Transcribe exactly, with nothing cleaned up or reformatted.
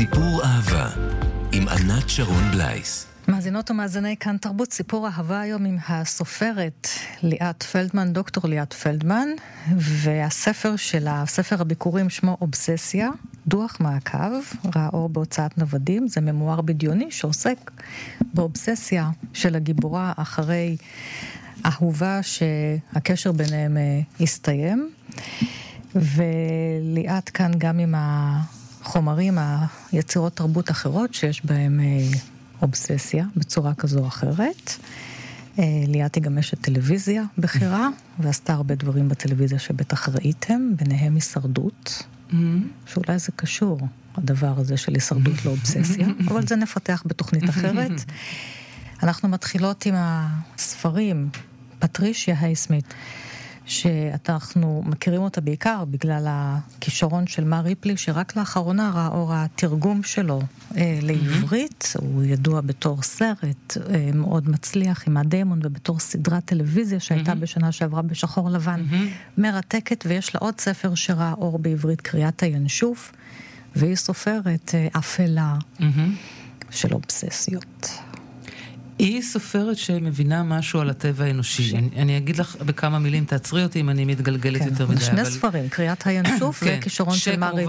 סיפור אהבה עם ענת שרון בלייס. מאזינות ומאזיני כאן תרבות, סיפור אהבה היום עם הסופרת ליאת פלדמן, דוקטור ליאת פלדמן, והספר שלה, ספר הביקורים שמו אובססיה, דוח מעקב, ראה אור בהוצאת נוודים, זה ממואר בדיוני שעוסק באובססיה של הגיבורה אחרי אהובה שהקשר ביניהם הסתיים, וליאת כאן גם עם החומרים, היצירות תרבות אחרות שיש בהם אובססיה בצורה כזו או אחרת. ליאת היא גם אשת טלוויזיה בחירה, ועשתה הרבה דברים בטלוויזיה שבטח ראיתם, ביניהם הישרדות, שאולי זה קשור, הדבר הזה של הישרדות לאובססיה, אבל זה נפתח בתוכנית אחרת. אנחנו מתחילות עם הספרים, פטרישיה הייסמית, שאנחנו מכירים אותה בעיקר בגלל הכישרון של מר ריפלי, שרק לאחרונה ראה אור התרגום שלו אה, לעברית. הוא ידוע בתור סרט אה, מאוד מצליח עם הדיימון, ובתור סדרת טלוויזיה שהייתה בשנה שעברה בשחור לבן, מרתקת, ויש לה עוד ספר שראה אור בעברית, קריאת הינשוף, והיא סופרת אה, אפלה של אובססיות. היא סופרת שמבינה משהו על הטבע האנושי. אני, אני אגיד לך בכמה מילים, תעצרי אותי אם אני מתגלגלת כן, יותר מדי. שני אבל... ספרים, קריאת הינשוף כן, וכישרון של מר ריפלי.